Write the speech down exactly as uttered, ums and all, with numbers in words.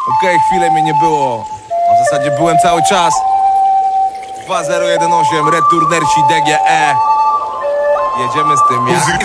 Okej, chwilę mnie nie było. A w zasadzie byłem cały czas. dwa zero jeden osiem, Returnersi D G E. Jedziemy z tym, jak?